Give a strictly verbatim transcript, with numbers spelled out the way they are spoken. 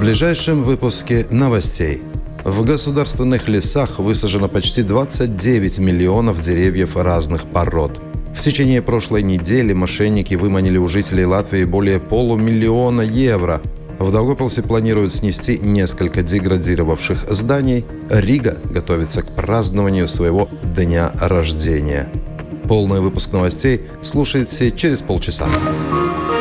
ближайшем выпуске новостей. В государственных лесах высажено почти двадцать девять миллионов деревьев разных пород. В течение прошлой недели мошенники выманили у жителей Латвии более полумиллиона евро. В Даугавпилсе планируют снести несколько деградировавших зданий. Рига готовится к празднованию своего дня рождения. Полный выпуск новостей слушайте через полчаса.